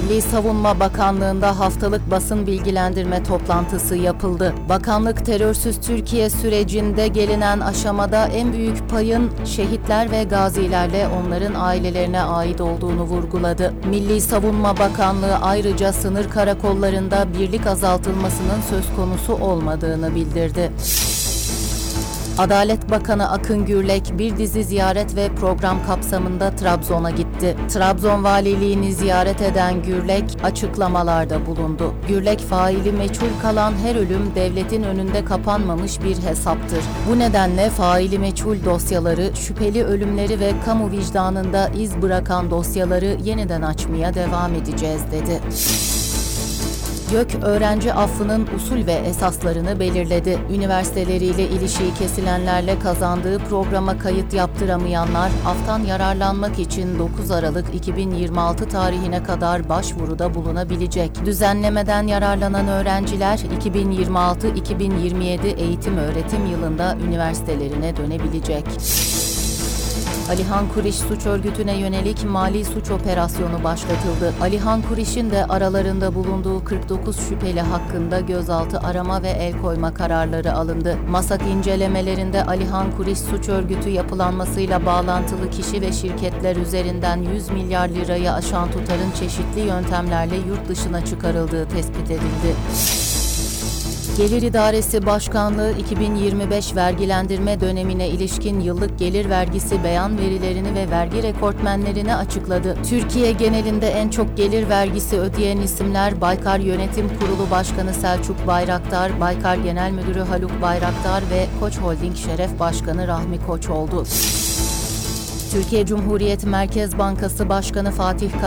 Milli Savunma Bakanlığı'nda haftalık basın bilgilendirme toplantısı yapıldı. Bakanlık terörsüz Türkiye sürecinde gelinen aşamada en büyük payın şehitler ve gazilerle onların ailelerine ait olduğunu vurguladı. Milli Savunma Bakanlığı ayrıca sınır karakollarında birlik azaltılmasının söz konusu olmadığını bildirdi. Adalet Bakanı Akın Gürlek bir dizi ziyaret ve program kapsamında Trabzon'a gitti. Trabzon Valiliğini ziyaret eden Gürlek açıklamalarda bulundu. Gürlek, faili meçhul kalan her ölüm devletin önünde kapanmamış bir hesaptır. Bu nedenle faili meçhul dosyaları, şüpheli ölümleri ve kamu vicdanında iz bırakan dosyaları yeniden açmaya devam edeceğiz dedi. YÖK, öğrenci affının usul ve esaslarını belirledi. Üniversiteleriyle ilişiği kesilenlerle kazandığı programa kayıt yaptıramayanlar, aftan yararlanmak için 9 Aralık 2026 tarihine kadar başvuruda bulunabilecek. Düzenlemeden yararlanan öğrenciler, 2026-2027 eğitim-öğretim yılında üniversitelerine dönebilecek. Alihan Kuriş suç örgütüne yönelik mali suç operasyonu başlatıldı. Alihan Kuriş'in de aralarında bulunduğu 49 şüpheli hakkında gözaltı arama ve el koyma kararları alındı. MASAK incelemelerinde Alihan Kuriş suç örgütü yapılanmasıyla bağlantılı kişi ve şirketler üzerinden 100 milyar lirayı aşan tutarın çeşitli yöntemlerle yurt dışına çıkarıldığı tespit edildi. Gelir İdaresi Başkanlığı 2025 vergilendirme dönemine ilişkin yıllık gelir vergisi beyan verilerini ve vergi rekortmenlerini açıkladı. Türkiye genelinde en çok gelir vergisi ödeyen isimler Baykar Yönetim Kurulu Başkanı Selçuk Bayraktar, Baykar Genel Müdürü Haluk Bayraktar ve Koç Holding Şeref Başkanı Rahmi Koç oldu. Türkiye Cumhuriyet Merkez Bankası Başkanı Fatih